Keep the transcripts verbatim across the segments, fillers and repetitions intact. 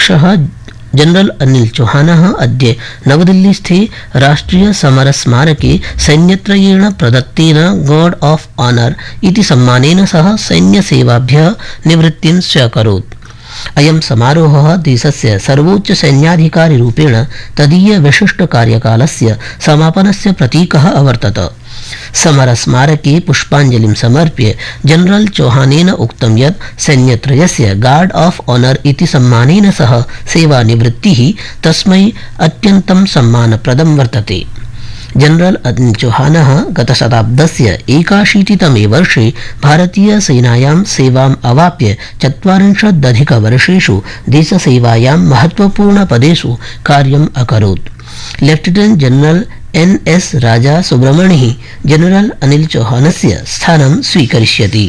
अध्यक्षः जनरल अनिल चौहानः अद्य नवदिल्लीस्थे राष्ट्रिय समरस्मारके सैन्यत्रयेण प्रदत्तेन गार्ड ऑफ ऑनर इति सम्मानेन सह सैन्यसेवाभ्यः निवृत्तिं स्व्यकरोत्। अयं समारोहः देशस्य सर्वोच्च सैन्याधिकारिरूपेण तदीय विशिष्ट कार्यकालस्य समापनस्य प्रतीकः अवर्तत। समरस्मारके पुष्पाञ्जलिं समर्प्य जनरल चौहानेन उक्तं यत् सैन्यत्रयस्य गार्ड ऑफ ऑनर इति सम्मानेन सह सेवानिवृत्तिः तस्मै अत्यन्तं सम्मानप्रदं वर्तते। जनरल अनिल चौहानः गतशताब्दस्य एकाशीतितमे वर्षे भारतीय सेनायां सेवाम् अवाप्य चत्वारिंशदधिकवर्षेषु देशसेवायां महत्वपूर्णपदेषु कार्यम् अकरोत्। लेफ्टिनेंट जनरल एन एस राजा सुब्रमणिः जनरल अनिल चौहानस्य स्थानं स्वीकरिष्यति।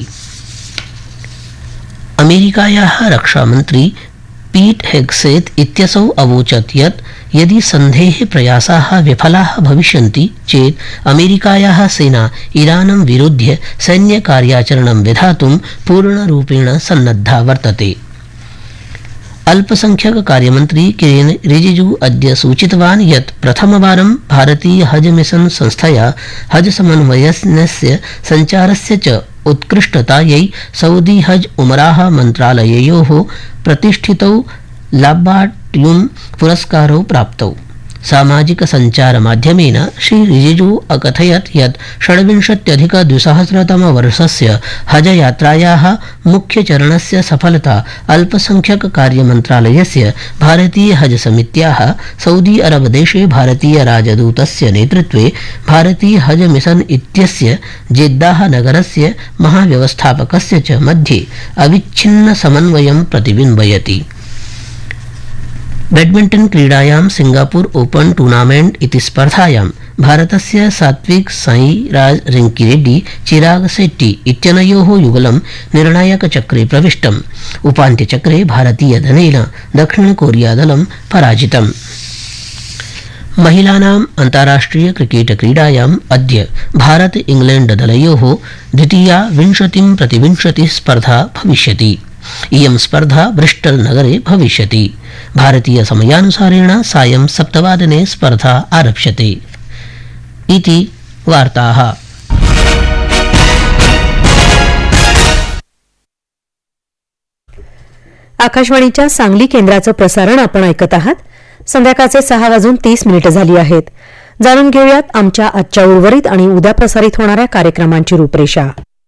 अमेरिकायाः रक्षामन्त्री पीट हेग्सेत् इत्यसौ अवोचत् यत् यदि सन्धेः प्रयासाः विफलाः भविष्यन्ति चेत् अमेरिकायाः सेना ईरानं विरुध्य सैन्यकार्याचरणं विधातुं पूर्णरूपेण सन्नद्धा वर्तते। अल्पसंख्यक कार्यमन्त्री किरेन रिजिजू अद्य सूचितवान् यत् प्रथमवारं भारतीय हज मिशन संस्थया हज समन्वयस्य संचारस्य च उत्कृष्टतायै सऊदी हज उमराह मन्त्रालययोः प्रतिष्ठितौ लाब्बाट्युं पुरस्कारौ प्राप्तौ। सामाजिक संचार माध्यमेन श्री रिजिजू अकथयत् यत् षड्विंशत्यधिक द्विसहस्रतमवर्षस्य हज यात्रायाः मुख्यचरणस्य सफलता अल्पसंख्यक कार्यमन्त्रालयस्य भारतीय हज समित्याः सऊदी अरब देशे भारतीय राजदूतस्य नेतृत्वे भारतीय हज मिशन इत्यस्य जेद्दाह नगरस्य महाव्यवस्थापकस्य च मध्ये अविच्छिन्न समन्वयं प्रतिबिम्बयति। बैडमिंटन क्रीडायां सिंगापुर ओपन टूर्नामेंट इति स्पर्धायां भारतस्य सात्विक साईराज रंकीरेड्डी चिराग शेट्टी इत्यनयोः युगलं निर्णायकचक्रे प्रविष्टम्। उपान्त्यचक्रे भारतीयदलेन दक्षिण कोरिया दलं पराजितम्। महिलानाम् अन्ताराष्ट्रिय क्रिकेट क्रीडायाम् अद्य भारत इंग्लैंड दलयोः द्वितीया विंशतिं प्रतिविंशति स्पर्धा भविष्यति। इयं स्पर्धा ब्रिस्टल नगरे भविष्यति। भारतीय समयानुसारेण सायं सप्तवादने स्पर्धा आरप्स्यते। इति वार्ताः। आकाशवाणीच्या सांगली केंद्राचं प्रसारण आपण ऐकत आहात। संध्याकाळचे सहा वाजून तीस मिनिटं झाली आहेत। जाणून घेऊयात आमच्या आजच्या उर्वरित आणि उद्या प्रसारित होणाऱ्या कार्यक्रमांची रूपरेषा।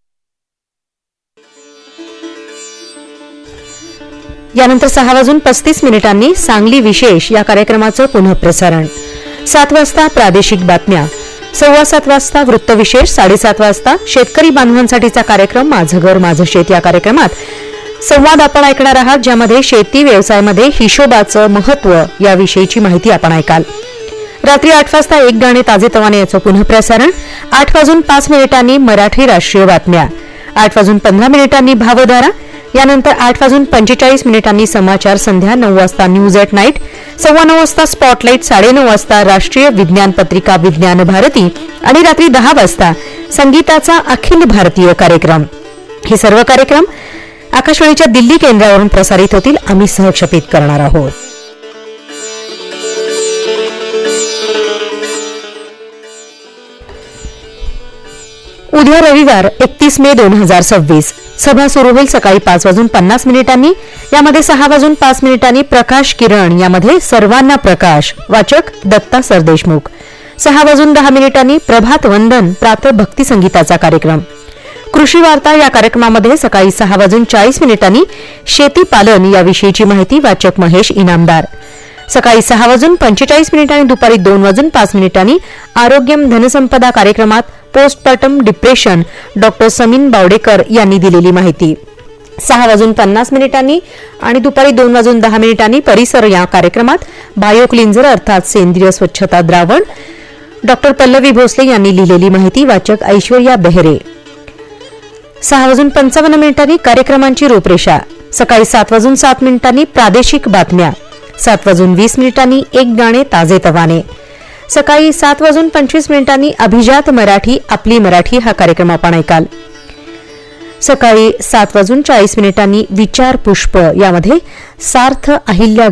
यानंतर सहा वाजून पस्तीस मिनिटांनी सांगली विशेष या कार्यक्रमाचं पुनःप्रसारण। सात वाजता प्रादेशिक बातम्या, सव्वा सात वाजता वृत्तविशेष, साडेसात वाजता शेतकरी बांधवांसाठीचा कार्यक्रम माझं घर माझं शेत या कार्यक्रमात संवाद आपण ऐकणार आहात, ज्यामध्ये शेती व्यवसायामध्ये हिशोबाचं महत्त्व याविषयीची माहिती आपण ऐकाल। रात्री आठ वाजता एक गाणे ताजेतवाने याचं पुनःप्रसारण। आठ वाजून पाच मिनिटांनी मराठी राष्ट्रीय बातम्या, आठ वाजून पंधरा मिनिटांनी भावधारा, यानंतर आठ वाजून पंचेचाळीस मिनिटांनी समाचार संध्या, नऊ वाजता न्यूज एट नाईट, सव्वा नऊ वाजता स्पॉटलाईट, साडेनऊ वाजता राष्ट्रीय विज्ञान पत्रिका विज्ञान भारती आणि रात्री दहा वाजता संगीताचा अखिल भारतीय कार्यक्रम। हे सर्व कार्यक्रम आकाशवाणीच्या दिल्ली केंद्रावरून प्रसारित होतील। आम्ही सहक्षेपित करणार आहोत। उद्या रविवार एकतीस मे दोन हजार सव्वीस सभा सुरू होईल सकाळी पाच वाजून पन्नास मिनिटांनी। यामध्ये सहा वाजून पाच मिनिटांनी प्रकाश किरण, यामध्ये सर्वांना प्रकाश, वाचक दत्ता सरदेशमुख। सहा वाजून दहा मिनिटांनी प्रभात वंदन, प्रातः भक्ती संगीताचा कार्यक्रम। कृषी वार्ता या कार्यक्रमामध्ये सकाळी सहा वाजून चाळीस मिनिटांनी शेती पालन याविषयीची माहिती, वाचक महेश इनामदार। सकाळी सहा वाजून पंचेचाळीस मिनिटांनी दुपारी दोन वाजून पाच मिनिटांनी आरोग्यम धनसंपदा कार्यक्रमात postpartum depression doctor Sameen Bawdekar यांनी दिलेली माहिती। सहा वाजून पन्नास मिनिटांनी आणि दुपारी दोन वाजून दहा मिनिटांनी परिसर या कार्यक्रमात बायो क्लिन्झर अर्थात सेंद्रिय स्वच्छता द्रावण डॉक्टर पल्लवी भोसले यांनी लिहिलेली माहिती, वाचक ऐश्वर्या बेहरे। सहा वाजून पंचावन्न मिनिटांनी कार्यक्रमांची रूपरेषा। सकाळी सात वाजून सात मिनिटांनी प्रादेशिक बातम्या, सात वाजून वीस मिनिटांनी एक गाणे ताजेतवाने। सकाळी सात वाजून पंचवीस मिनिटांनी अभिजात मराठी आपली मराठी हा कार्यक्रम आपण ऐकाल। सकाळी सात वाजून चाळीस मिनिटांनी विचार पुष्प, यामध्ये सार्थ अहिल्या